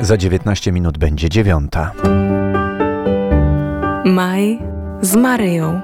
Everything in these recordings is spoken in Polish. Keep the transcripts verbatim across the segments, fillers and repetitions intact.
Za dziewiętnaście minut będzie dziewiąta. Maj z Maryją.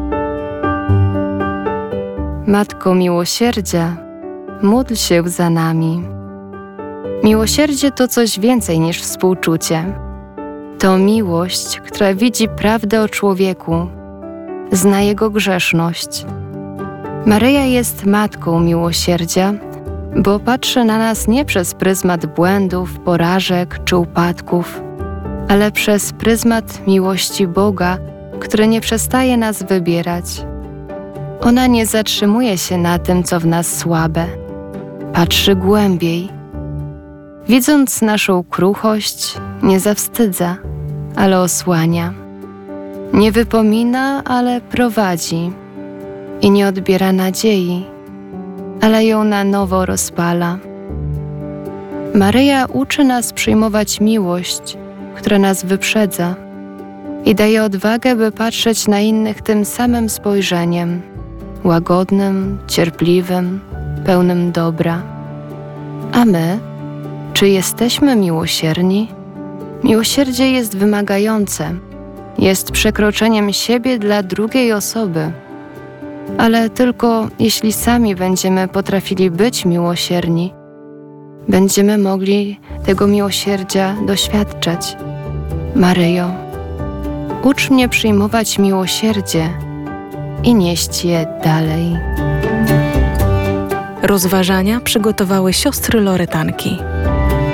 Matko miłosierdzia, módl się za nami. Miłosierdzie to coś więcej niż współczucie. To miłość, która widzi prawdę o człowieku, zna jego grzeszność. Maryja jest matką miłosierdzia, bo patrzy na nas nie przez pryzmat błędów, porażek czy upadków, ale przez pryzmat miłości Boga, który nie przestaje nas wybierać. Ona nie zatrzymuje się na tym, co w nas słabe. Patrzy głębiej. Widząc naszą kruchość, nie zawstydza, ale osłania. Nie wypomina, ale prowadzi. I nie odbiera nadziei, ale ją na nowo rozpala. Maryja uczy nas przyjmować miłość, która nas wyprzedza i daje odwagę, by patrzeć na innych tym samym spojrzeniem, łagodnym, cierpliwym, pełnym dobra. A my, czy jesteśmy miłosierni? Miłosierdzie jest wymagające, jest przekroczeniem siebie dla drugiej osoby, ale tylko jeśli sami będziemy potrafili być miłosierni, będziemy mogli tego miłosierdzia doświadczać. Maryjo, ucz mnie przyjmować miłosierdzie i nieść je dalej. Rozważania przygotowały siostry Loretanki.